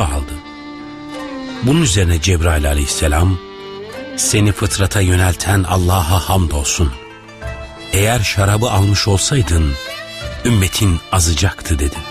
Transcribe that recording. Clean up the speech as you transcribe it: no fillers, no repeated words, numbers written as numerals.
sütü aldı. Bunun üzerine Cebrail aleyhisselam, seni fıtrata yönelten Allah'a hamdolsun. Eğer şarabı almış olsaydın ümmetin azacaktı dedi.